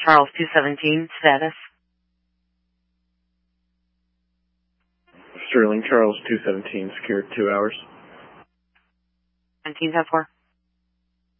Charles 217, status. Sterling Charles 217, secured 2 hours. 17 10-4.